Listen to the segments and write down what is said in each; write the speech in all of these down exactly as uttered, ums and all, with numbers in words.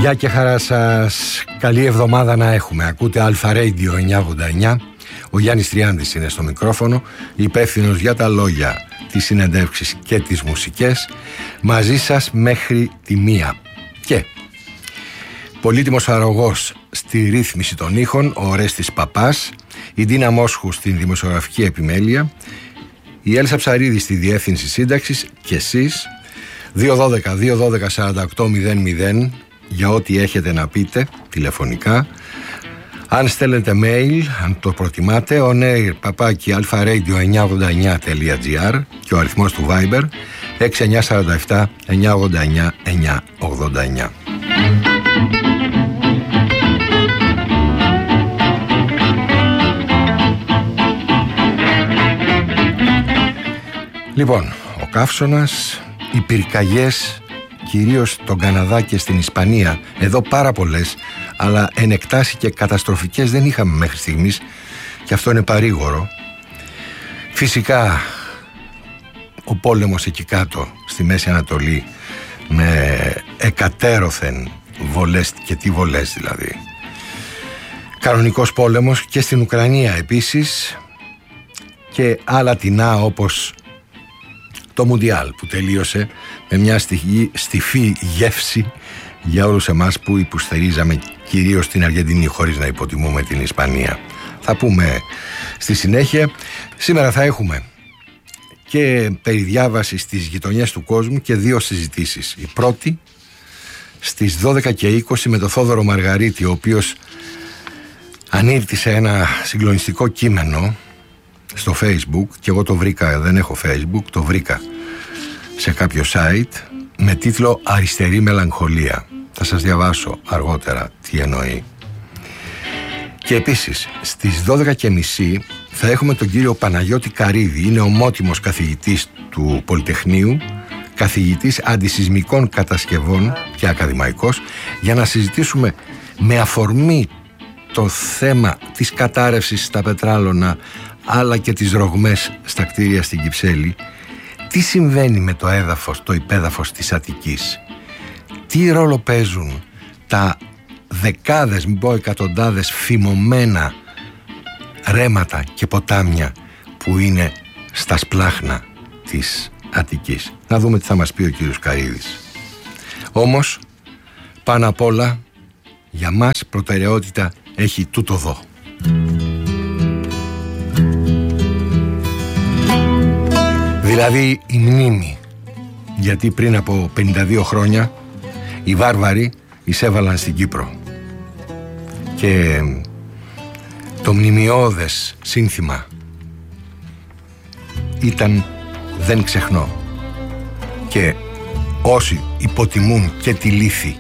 Γεια και χαρά σας. Καλή εβδομάδα να έχουμε. Ακούτε Αλφα Radio εννιακόσια ογδόντα εννιά. Ο Γιάννης Τριάντης είναι στο μικρόφωνο, υπεύθυνος για τα λόγια, τις συνεντεύξεις και τις μουσικές. Μαζί σας μέχρι τη μία. Και πολύτιμος αρρωγός στη ρύθμιση των ήχων, ο Ορέστης Παπάς, η Ντίνα Μόσχου στην δημοσιογραφική επιμέλεια, η Έλσα Ψαρίδη στη διεύθυνση σύνταξης και εσείς. Δύο δώδεκα δύο δώδεκα σαράντα οκτώ μηδέν μηδέν για ό,τι έχετε να πείτε τηλεφωνικά. Αν στέλνετε mail, αν το προτιμάτε, onair παπάκι alfaradio εννιακόσια ογδόντα εννιά τελεία gr και ο αριθμός του Viber έξι εννιά τέσσερα επτά εννιακόσια ογδόντα εννιά εννιακόσια ογδόντα εννιά. Λοιπόν, ο καύσωνας, οι πυρκαγιές, κυρίως στον Καναδά και στην Ισπανία, εδώ πάρα πολλές, αλλά εν εκτάσει και καταστροφικές δεν είχαμε μέχρι στιγμής, και αυτό είναι παρήγορο. Φυσικά ο πόλεμος εκεί κάτω στη Μέση Ανατολή, με εκατέρωθεν βολές, και τι βολές δηλαδή. Κανονικός πόλεμος και στην Ουκρανία επίσης, και άλλα τεινά όπως το Μουντιάλ που τελείωσε με μια στιφή γεύση για όλους εμάς που υποστηρίζαμε κυρίως την Αργεντινή, χωρίς να υποτιμούμε την Ισπανία. Θα πούμε στη συνέχεια. Σήμερα θα έχουμε και περιδιάβαση στις γειτονιές του κόσμου και δύο συζητήσεις. Η πρώτη στις δώδεκα και είκοσι με τον Θόδωρο Μαργαρίτη, ο οποίος ανήρτησε ένα συγκλονιστικό κείμενο στο Facebook, και εγώ το βρήκα, δεν έχω Facebook, το βρήκα σε κάποιο site με τίτλο «Αριστερή μελαγχολία». Θα σας διαβάσω αργότερα τι εννοεί. Και επίσης στις δώδεκα και μισή θα έχουμε τον κύριο Παναγιώτη Καρίδη. Είναι ομότιμος καθηγητής του Πολυτεχνείου, καθηγητής αντισυσμικών κατασκευών και ακαδημαϊκός, για να συζητήσουμε με αφορμή το θέμα της κατάρρευσης στα πετράλωνα, αλλά και τις ρογμές στα κτίρια στην Κυψέλη, τι συμβαίνει με το έδαφος, το υπέδαφος της Αττικής, τι ρόλο παίζουν τα δεκάδες, μην πω εκατοντάδες φημωμένα ρέματα και ποτάμια που είναι στα σπλάχνα της Αττικής. Να δούμε τι θα μας πει ο κύριος Καρίδης. Όμως, πάνω απ' όλα, για μας προτεραιότητα έχει τούτο εδώ. Δηλαδή η μνήμη. Γιατί πριν από πενήντα δύο χρόνια οι βάρβαροι εισέβαλαν στην Κύπρο, και το μνημειώδες σύνθημα ήταν «Δεν ξεχνώ». Και όσοι υποτιμούν και τη λύθη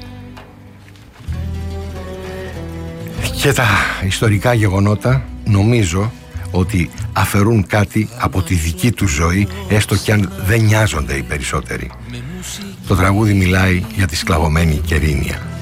και τα ιστορικά γεγονότα, νομίζω ότι αφαιρούν κάτι από τη δική τους ζωή, έστω κι αν δεν νοιάζονται οι περισσότεροι. Το τραγούδι μιλάει για τη σκλαβωμένη Κερίνια.